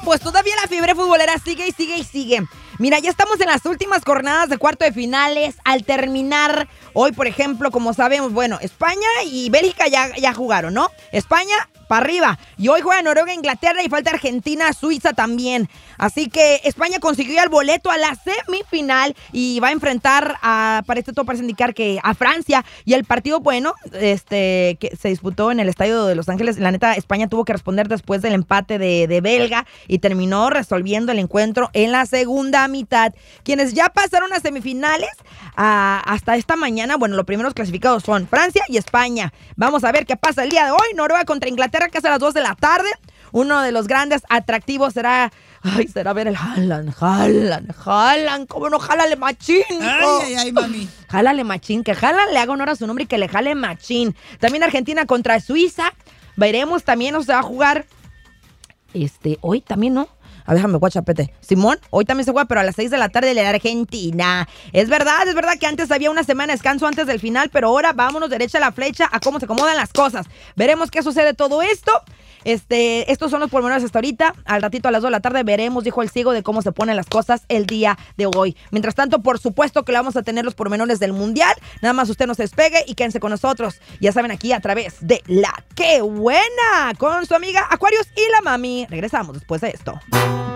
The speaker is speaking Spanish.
pues todavía la fiebre futbolera sigue y sigue y sigue. Mira, ya estamos en las últimas jornadas de cuarto de finales. Al terminar hoy, por ejemplo, como sabemos, bueno, España y Bélgica ya jugaron, ¿no? España para arriba. Y hoy juega Noruega, Inglaterra y falta Argentina, Suiza también. Así que España consiguió el boleto a la semifinal y va a enfrentar todo parece indicar que a Francia. Y el partido, bueno, que se disputó en el estadio de Los Ángeles. La neta, España tuvo que responder después del empate de Belga y terminó resolviendo el encuentro en la segunda mitad. Quienes ya pasaron a semifinales hasta esta mañana, bueno, los primeros clasificados son Francia y España. Vamos a ver qué pasa el día de hoy. Noruega contra Inglaterra, que es a las 2 de la tarde. Uno de los grandes atractivos será ver el Haaland. ¿Cómo no? Jálale machín. Ay, mami. Jálale machín, que Haaland le haga honor a su nombre y que le jale machín. También Argentina contra Suiza. Veremos también, se va a jugar hoy también, ¿no? A ver, déjame guachapete. Simón, hoy también se juega, pero a las 6 de la tarde la Argentina. Es verdad que antes había una semana de descanso antes del final, pero ahora vámonos derecha a la flecha a cómo se acomodan las cosas. Veremos qué sucede todo esto. Estos son los pormenores hasta ahorita. Al ratito a las 2 de la tarde veremos, dijo el ciego, de cómo se ponen las cosas el día de hoy. Mientras tanto, por supuesto que le vamos a tener los pormenores del Mundial. Nada más usted no se despegue y quédense con nosotros. Ya saben, aquí a través de La Qué Buena, con su amiga Aquarius y la Mami. Regresamos después de esto.